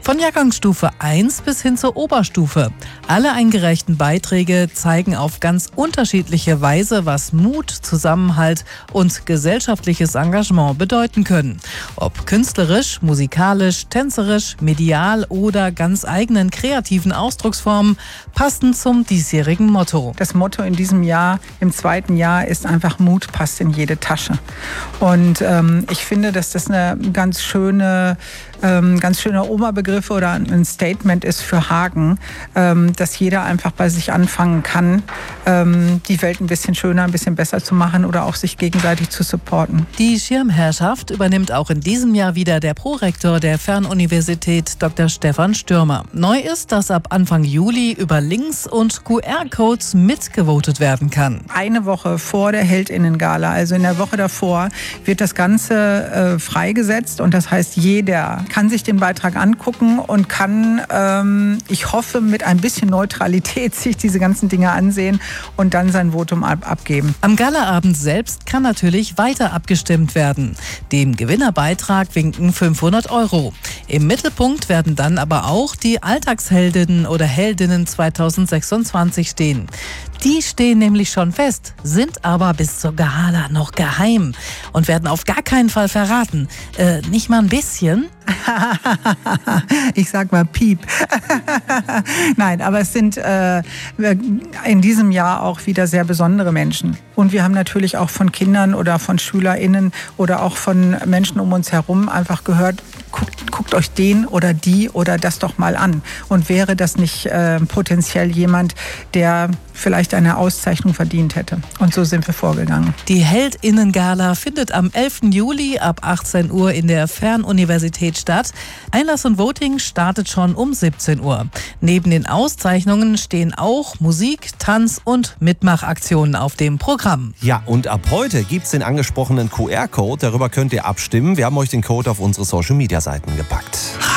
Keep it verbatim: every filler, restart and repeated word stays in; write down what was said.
Von Jahrgangsstufe eins bis hin zur Oberstufe. Alle eingereichten Beiträge zeigen auf ganz unterschiedliche Weise, was Mut, Zusammenhalt und gesellschaftliches Engagement bedeuten können. Ob künstlerisch, musikalisch, tänzerisch, medial oder ganz eigenen kreativen Ausdrucksformen, passend zum diesjährigen Motto. Das Motto in diesem Jahr, im zweiten Jahr, ist einfach Mut passt in jede Tasche. Und ähm, ich finde, dass das eine ganz schöne, ähm, ganz schöner Oberbegriff oder ein Statement ist für Hagen, ähm, dass jeder einfach bei sich anfangen kann, ähm, die Welt ein bisschen schöner, ein bisschen besser zu machen oder auch sich gegenseitig zu supporten. Die Schirmherrschaft übernimmt auch in diesem Jahr wieder der Prorektor der Fernuniversität Doktor Stefan Stürmer. Neu ist, dass ab Anfang Juli über Links und Q R-Codes mitgevotet werden kann. Eine Woche vor der Heldinnengala, also in der Woche davor, wird das Ganze äh, freigesetzt und das heißt, jeder kann sich den Beitrag angucken und kann, ähm, ich hoffe, mit ein bisschen Neutralität sich diese ganzen Dinge ansehen und dann sein Votum ab- abgeben. Am Galaabend selbst kann natürlich weiter abgestimmt werden. Dem Gewinnerbeitrag winken fünfhundert Euro. Im Mittelpunkt werden dann aber auch die Alltagsheldinnen oder Heldinnen zweitausendsechsundzwanzig stehen. Die stehen nämlich schon fest, sind aber bis zur Gala noch geheim und werden auf gar keinen Fall verraten. Äh, nicht mal ein bisschen? Ich sag mal Piep. Nein, aber es sind äh, in diesem Jahr auch wieder sehr besondere Menschen. Und wir haben natürlich auch von Kindern oder von SchülerInnen oder auch von Menschen um uns herum einfach gehört, guckt, guckt euch den oder die oder das doch mal an. Und wäre das nicht äh, potenziell jemand, der vielleicht eine Auszeichnung verdient hätte. Und so sind wir vorgegangen. Die Heldinnengala findet am elften Juli ab achtzehn Uhr in der Fernuniversität statt. Einlass und Voting startet schon um siebzehn Uhr. Neben den Auszeichnungen stehen auch Musik, Tanz und Mitmachaktionen auf dem Programm. Ja, und ab heute gibt's den angesprochenen Q R-Code. Darüber könnt ihr abstimmen. Wir haben euch den Code auf unsere Social-Media-Seiten gepackt.